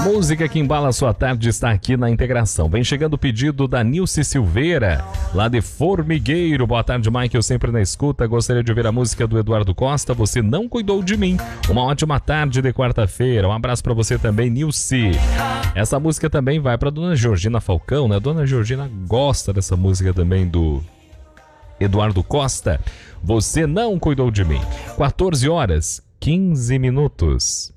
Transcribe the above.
música que embala a sua tarde está aqui na Integração. Vem chegando o pedido da Nilce Silveira, lá de Formigueiro. Boa tarde, Mike, eu sempre na escuta. Gostaria de ouvir a música do Eduardo Costa, Você Não Cuidou de Mim. Uma ótima tarde de quarta-feira. Um abraço para você também, Nilce. Essa música também vai para dona Georgina Falcão, né? Dona Georgina gosta dessa música também do Eduardo Costa. Você Não Cuidou de Mim. 14 horas, 15 minutos.